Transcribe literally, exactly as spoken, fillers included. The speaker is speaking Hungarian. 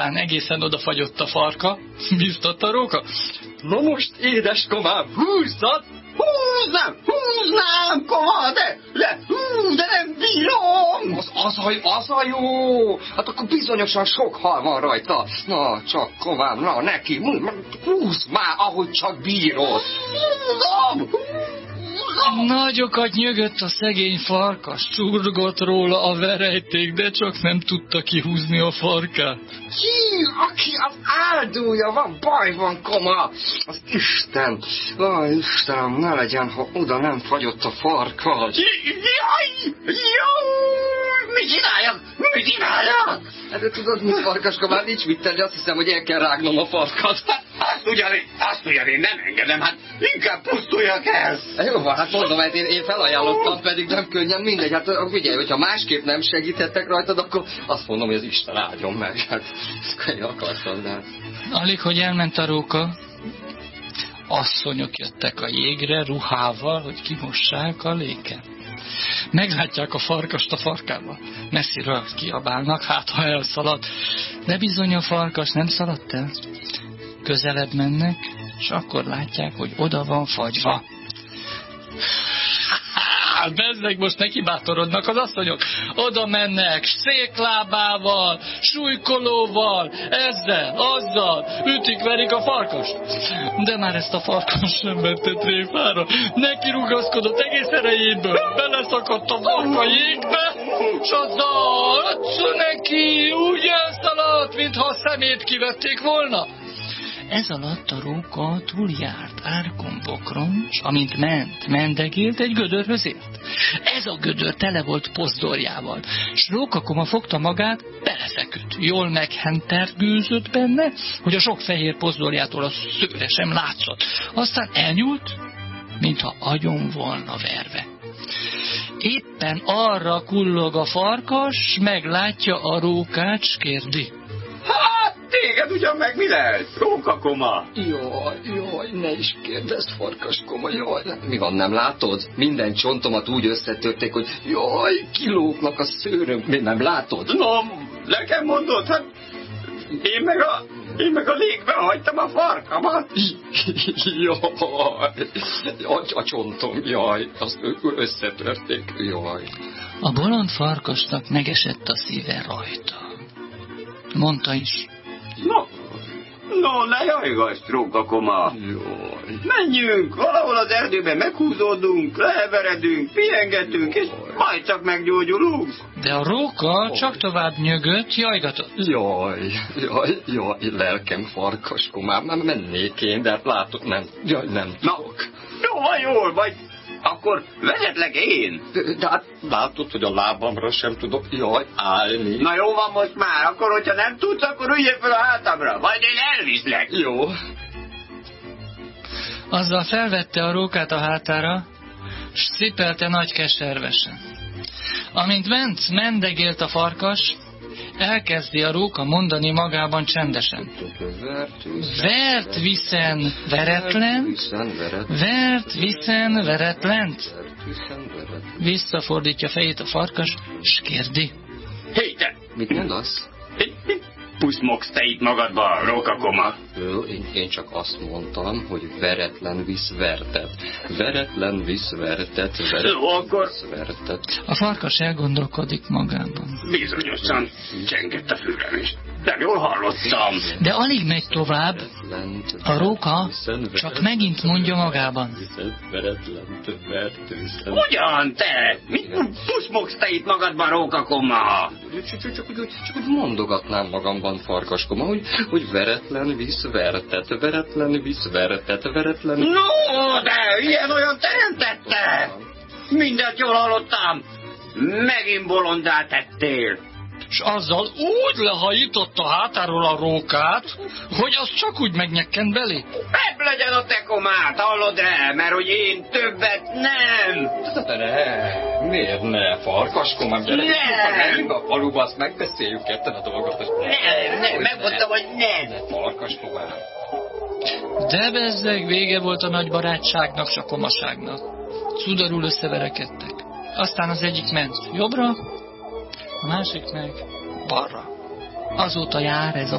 Aztán egészen odafagyott a farka. Biztatta a róka. Na most, édeskomám, húzzad! Húznám, húznám, koma, de, de, hú, de nem bírom! Az, az, a, az a jó! Hát akkor bizonyosan sok hal van rajta. Na, csak komám, na, neki, húzd már, ahogy csak bírod. Húzom! Nagyokat nyögött a szegény farkas, csurgott róla a verejték, de csak nem tudta kihúzni a farkát. Ki, aki az áldója van, baj van, koma! Az Isten, aj, Istenem, ne legyen, ha oda nem fagyott a farkas. Jaj, jaj, mit csináljak, mit csináljak? Hát de tudod, mit farkaska, már nincs mit tenni, azt hiszem, hogy el kell rágnom a farkat. Azt ugyan, azt ugyan én nem engedem, hát inkább pusztuljak el. Jó van, hát mondom, hát én, én felajánlottam, pedig nem könnyen, mindegy. Hát figyelj, hogyha másképp nem segíthettek rajtad, akkor azt mondom, hogy az Isten áldjon meg. Hát ezt én akartam, de hát... Alig, hogy elment a róka, asszonyok jöttek a jégre ruhával, hogy kimossák a léket. Meglátják a farkast a farkával. Messziről kiabálnak, hát ha elszaladt. De bizony a farkas nem szaladt el. Közelebb mennek, és akkor látják, hogy oda van fagyva. Hát bezzeg, most neki bátorodnak az asszonyok. Oda mennek, széklábával, súlykolóval, ezzel, azzal, ütik, verik a farkast. De már ezt a farkas sem vette tréfára. Neki rugaszkodott egész erejéből, beleszakadt a farka jégbe, és azzal ötszö neki úgy elszaladt, mintha a szemét kivették volna. Ez alatt a róka túljárt árkon bokron, s amint ment, mendegélt, egy gödörhöz ért. Ez a gödör tele volt pozdorjával, s rókakoma fogta magát, belefeküdt. Jól meghentert gőzött benne, hogy a sok fehér pozdorjától a szőre sem látszott. Aztán elnyúlt, mintha agyon volna verve. Éppen arra kullog a farkas, meglátja a rókát, s kérdi. Hát, téged ugyan meg mi lehet? Rókakoma. Jaj, jaj, ne is kérdezd, farkaskoma, jaj. Mi van, nem látod? Minden csontomat úgy összetörték, hogy jaj, kilógnak a szőröm. Mi nem látod? No, nekem mondod, hát én meg a... Én meg a légbe hagytam a farkamat. Jaj, a, a csontom, jaj, azt összetörték, jaj. A bolond farkasnak megesett a szíve rajta. Mondta is. No, no, ne jajgass, rókakoma. Jaj. Menjünk, valahol az erdőben meghúzódunk, leheveredünk, pihengetünk, és majd csak meggyógyulunk. De a róka csak tovább nyögött, jajgatott. Jaj, jaj, jaj, lelkem farkaskomám, már mennék én, de hát látod, nem, jaj, nem tudok. Jó, van jól, vagy akkor vezetlek én. De, de hát látod, hogy a lábamra sem tudok, jaj, állni. Na jó van most már, akkor hogyha nem tudsz, akkor üljél fel a hátamra, vagy én elviszlek. Jó. Azzal felvette a rókát a hátára, s cipelte nagy keservesen. Amint ment, mendegélt a farkas, elkezdi a róka mondani magában csendesen. Vert viszen veretlent, vert viszen veretlent. Visszafordítja fejét a farkas, s kérdi. Hé, te! Mit mondasz? Puszmogsz te itt magadba, rókakoma. Én, én csak azt mondtam, hogy veretlen visz vertet. Veretlen visz vertet, veretlen akkor... visz vertet. A farkas elgondolkodik magában. Bizonyosan csengett a fülem is. Nem jól hallottam. De alig megy tovább, a róka csak megint mondja magában. Hogyan te? Mit puszmogsz te itt magadban, rókakoma? Csak, csak, csak, csak úgy mondogatnám magamban, farkaskoma, hogy, hogy veretlen visz vertet, veretlen visz vertet, veretlen... No, de ilyen olyan teremtette! Mindent jól hallottam. Megint bolondá tettél. És azzal úgy lehajított a hátáról a rókát, hogy az csak úgy megnyekkent belé. Ebb legyen a te komát, hallod-e? Mert hogy én többet nem. De ne, miért ne, farkaskomám, gyere, menjünk a faluba, azt megbeszéljük ketten a dolgot. Nem, nem, megmondtam, hogy nem. Ne, farkaskomám. De bezzeg, vége volt a nagy barátságnak, s a komaságnak. Cudarul összeverekedtek. Aztán az egyik ment jobbra, a másik meg balra. Azóta jár ez a